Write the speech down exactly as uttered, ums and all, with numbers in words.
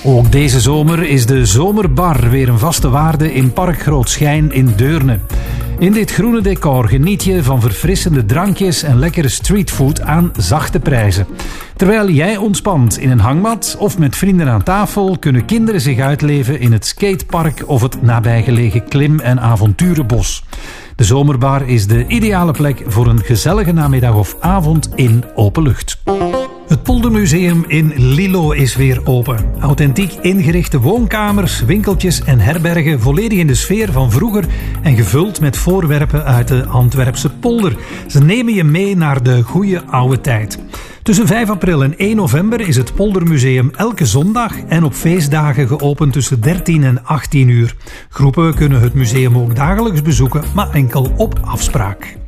Ook deze zomer is de zomerbar weer een vaste waarde in Park Grootschijn in Deurne. In dit groene decor geniet je van verfrissende drankjes en lekkere streetfood aan zachte prijzen. Terwijl jij ontspant in een hangmat of met vrienden aan tafel, kunnen kinderen zich uitleven in het skatepark of het nabijgelegen klim- en avonturenbos. De zomerbar is de ideale plek voor een gezellige namiddag of avond in open lucht. Het Poldermuseum in Lillo is weer open. Authentiek ingerichte woonkamers, winkeltjes en herbergen volledig in de sfeer van vroeger en gevuld met voorwerpen uit de Antwerpse polder. Ze nemen je mee naar de goede oude tijd. Tussen vijf april en één november is het Poldermuseum elke zondag en op feestdagen geopend tussen dertien en achttien uur. Groepen kunnen het museum ook dagelijks bezoeken, maar enkel op afspraak.